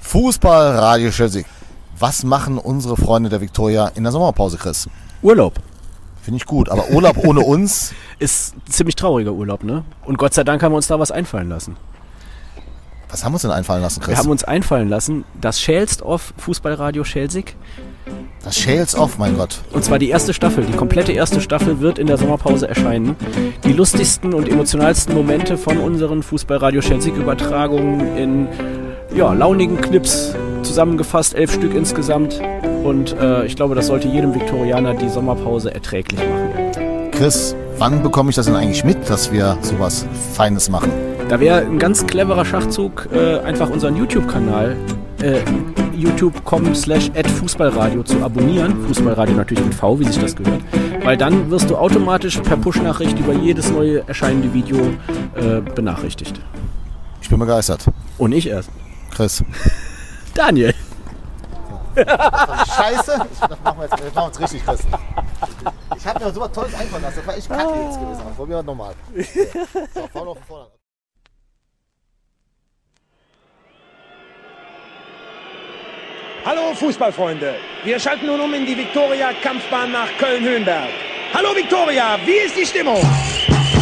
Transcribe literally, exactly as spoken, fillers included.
Fußball Radio Schelsig. Was machen unsere Freunde der Viktoria in der Sommerpause, Chris? Urlaub. Finde ich gut, aber Urlaub ohne uns ist ein ziemlich trauriger Urlaub, ne? Und Gott sei Dank haben wir uns da was einfallen lassen. Was haben wir uns denn einfallen lassen, Chris? Wir haben uns einfallen lassen, das Schälst-Off Fußballradio Schelsig. Das Schälst-Off, mein Gott. Und zwar die erste Staffel, die komplette erste Staffel wird in der Sommerpause erscheinen. Die lustigsten und emotionalsten Momente von unseren Fußballradio Schelsig-Übertragungen in ja, launigen Clips zusammengefasst, elf Stück insgesamt. Und äh, ich glaube, das sollte jedem Viktorianer die Sommerpause erträglich machen. Chris, wann bekomme ich das denn eigentlich mit, dass wir sowas Feines machen? Da wäre ein ganz cleverer Schachzug, äh, einfach unseren YouTube-Kanal äh, youtube punkt com slash at fußballradio zu abonnieren. Fußballradio natürlich mit V, wie sich das gehört. Weil dann wirst du automatisch per Push-Nachricht über jedes neue erscheinende Video äh, benachrichtigt. Ich bin begeistert. Und ich erst. Chris. Daniel. Scheiße. Das machen wir jetzt, das machen wir jetzt richtig, Chris. Ich habe mir so was Tolles einfallen lassen. Das war echt kacke jetzt gewesen. Probieren wir nochmal. So, vorne auf den Vordergrund. Hallo Fußballfreunde, wir schalten nun um in die Viktoria-Kampfbahn nach Köln-Höhenberg. Hallo Viktoria, wie ist die Stimmung?